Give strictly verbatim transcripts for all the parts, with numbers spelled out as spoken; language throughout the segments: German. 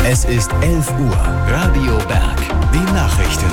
Es ist elf Uhr. Radio Berg. Die Nachrichten.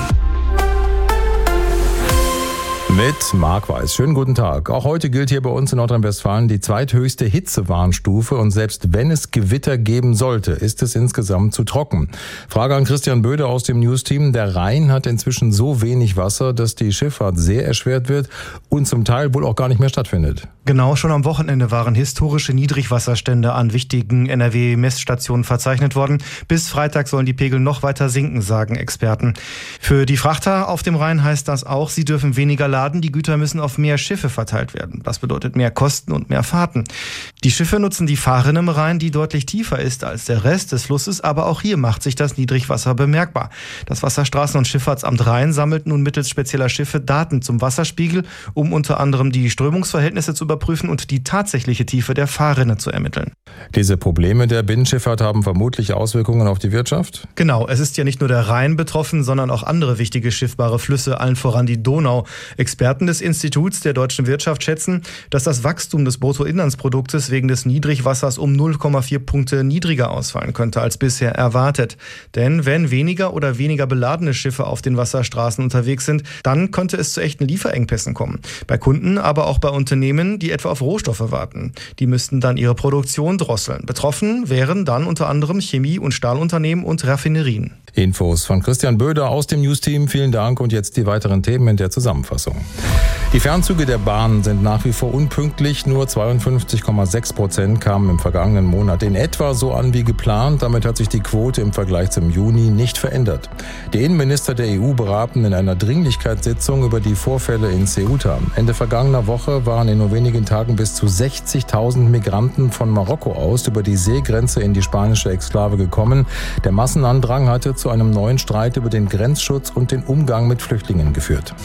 Mit Marc Weiß. Schönen guten Tag. Auch heute gilt hier bei uns in Nordrhein-Westfalen die zweithöchste Hitzewarnstufe. Und selbst wenn es Gewitter geben sollte, ist es insgesamt zu trocken. Frage an Christian Böde aus dem News-Team. Der Rhein hat inzwischen so wenig Wasser, dass die Schifffahrt sehr erschwert wird und zum Teil wohl auch gar nicht mehr stattfindet. Genau, schon am Wochenende waren historische Niedrigwasserstände an wichtigen N R W-Messstationen verzeichnet worden. Bis Freitag sollen die Pegel noch weiter sinken, sagen Experten. Für die Frachter auf dem Rhein heißt das auch, sie dürfen weniger laden. Die Güter müssen auf mehr Schiffe verteilt werden. Das bedeutet mehr Kosten und mehr Fahrten. Die Schiffe nutzen die Fahrin im Rhein, die deutlich tiefer ist als der Rest des Flusses, aber auch hier macht sich das Niedrigwasser bemerkbar. Das Wasserstraßen- und Schifffahrtsamt Rhein sammelt nun mittels spezieller Schiffe Daten zum Wasserspiegel, um unter anderem die Strömungsverhältnisse zu überprüfen und die tatsächliche Tiefe der Fahrrinne zu ermitteln. Diese Probleme der Binnenschifffahrt haben vermutlich Auswirkungen auf die Wirtschaft? Genau, es ist ja nicht nur der Rhein betroffen, sondern auch andere wichtige schiffbare Flüsse, allen voran die Donau. Experten des Instituts der deutschen Wirtschaft schätzen, dass das Wachstum des Bruttoinlandsproduktes wegen des Niedrigwassers um null Komma vier Punkte niedriger ausfallen könnte als bisher erwartet. Denn wenn weniger oder weniger beladene Schiffe auf den Wasserstraßen unterwegs sind, dann könnte es zu echten Lieferengpässen kommen. Bei Kunden, aber auch bei Unternehmen, die etwa auf Rohstoffe warten. Die müssten dann ihre Produktion drosseln. Betroffen wären dann unter anderem Chemie- und Stahlunternehmen und Raffinerien. Infos von Christian Böde aus dem News-Team. Vielen Dank und jetzt die weiteren Themen in der Zusammenfassung. Die Fernzüge der Bahn sind nach wie vor unpünktlich. Nur zweiundfünfzig Komma sechs Prozent kamen im vergangenen Monat in etwa so an wie geplant. Damit hat sich die Quote im Vergleich zum Juni nicht verändert. Die Innenminister der E U beraten in einer Dringlichkeitssitzung über die Vorfälle in Ceuta. Ende vergangener Woche waren in nur wenigen Tagen bis zu sechzigtausend Migranten von Marokko aus über die Seegrenze in die spanische Exklave gekommen. Der Massenandrang hatte zu einem neuen Streit über den Grenzschutz und den Umgang mit Flüchtlingen geführt.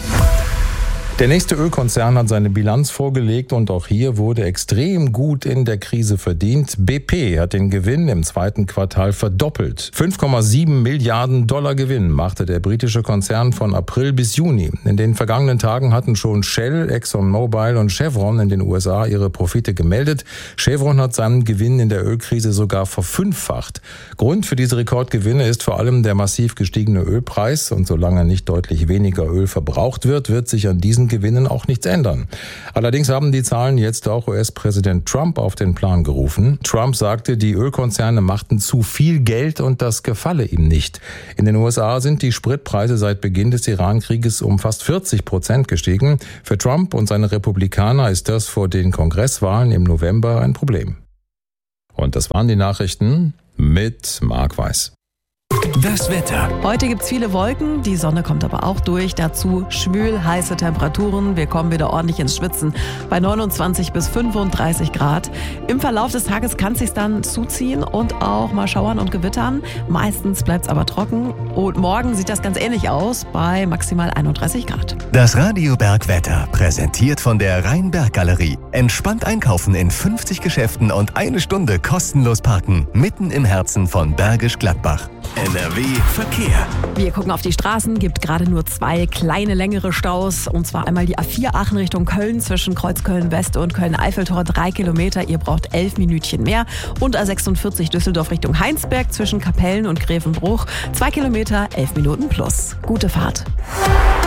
Der nächste Ölkonzern hat seine Bilanz vorgelegt und auch hier wurde extrem gut in der Krise verdient. B P hat den Gewinn im zweiten Quartal verdoppelt. fünf Komma sieben Milliarden Dollar Gewinn machte der britische Konzern von April bis Juni. In den vergangenen Tagen hatten schon Shell, ExxonMobil und Chevron in den U S A ihre Profite gemeldet. Chevron hat seinen Gewinn in der Ölkrise sogar verfünffacht. Grund für diese Rekordgewinne ist vor allem der massiv gestiegene Ölpreis. Und solange nicht deutlich weniger Öl verbraucht wird, wird sich an diesen Gewinnen auch nichts ändern. Allerdings haben die Zahlen jetzt auch U S-Präsident Trump auf den Plan gerufen. Trump sagte, die Ölkonzerne machten zu viel Geld und das gefalle ihm nicht. In den U S A sind die Spritpreise seit Beginn des Iran-Krieges um fast vierzig Prozent gestiegen. Für Trump und seine Republikaner ist das vor den Kongresswahlen im November ein Problem. Und das waren die Nachrichten mit Marc Weiß. Das Wetter. Heute gibt es viele Wolken, die Sonne kommt aber auch durch. Dazu schwül heiße Temperaturen. Wir kommen wieder ordentlich ins Schwitzen bei neunundzwanzig bis fünfunddreißig Grad. Im Verlauf des Tages kann es sich dann zuziehen und auch mal schauern und gewittern. Meistens bleibt es aber trocken. Und morgen sieht das ganz ähnlich aus bei maximal einunddreißig Grad. Das Radio Berg Wetter, präsentiert von der Rhein-Berg-Galerie. Entspannt einkaufen in fünfzig Geschäften und eine Stunde kostenlos parken. Mitten im Herzen von Bergisch Gladbach. N R W Verkehr. Wir gucken auf die Straßen, gibt gerade nur zwei kleine, längere Staus. Und zwar einmal die A vier Aachen Richtung Köln zwischen Kreuzköln-West und Köln-Eiffeltor, drei Kilometer. Ihr braucht elf Minütchen mehr. Und A sechsundvierzig Düsseldorf Richtung Heinsberg zwischen Kapellen und Grevenbruch, zwei Kilometer, elf Minuten plus. Gute Fahrt.